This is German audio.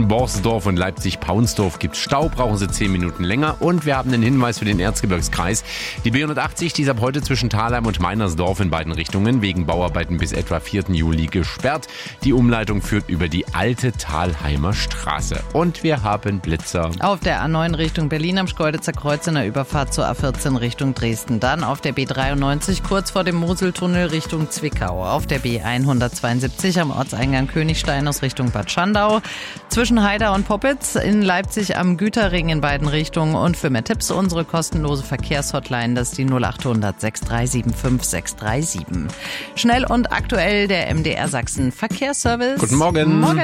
zwischen Borsdorf und Leipzig-Paunsdorf gibt es Stau, brauchen Sie 10 Minuten länger. Und wir haben einen Hinweis für den Erzgebirgskreis. Die B180, die ist ab heute zwischen Thalheim und Meinersdorf in beiden Richtungen wegen Bauarbeiten bis etwa 4. Juli gesperrt. Die Umleitung führt über die alte Thalheimer Straße. Und wir haben Blitzer. Auf der A9 Richtung Berlin am Schkeuditzer Kreuz in der Überfahrt zur A14 Richtung Dresden. Dann auf der B93 kurz vor dem Moseltunnel Richtung Zwickau. Auf der B172 am Ortseingang Königstein aus Richtung Bad Schandau. Zwischen Haida und Poppitz in Leipzig am Güterring in beiden Richtungen. Und für mehr Tipps unsere kostenlose Verkehrshotline, das ist die 0800 6375 637. Schnell und aktuell der MDR Sachsen Verkehrsservice. Guten Morgen.